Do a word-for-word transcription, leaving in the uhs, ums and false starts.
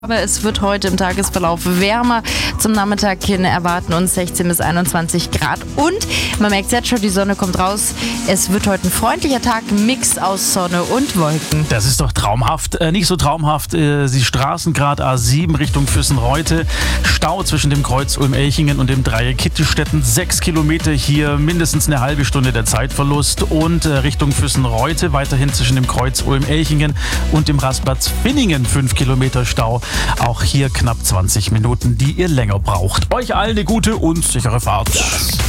Aber es wird heute im Tagesverlauf wärmer. Zum Nachmittag hin erwarten uns sechzehn bis einundzwanzig Grad. Und man merkt jetzt schon, die Sonne kommt raus. Es wird heute ein freundlicher Tag, ein Mix aus Sonne und Wolken. Das ist doch traumhaft. Äh, nicht so traumhaft, äh, die Straßengrad A sieben Richtung Füssen-Reute. Stau zwischen dem Kreuz Ulm-Elchingen und dem Dreieck Kittelstetten. Sechs Kilometer hier, mindestens eine halbe Stunde der Zeitverlust. Und äh, Richtung Füssen-Reute weiterhin zwischen dem Kreuz Ulm-Elchingen und dem Rastplatz Finningen fünf Kilometer Stau. Auch hier knapp zwanzig Minuten, die ihr länger braucht. Euch allen eine gute und sichere Fahrt.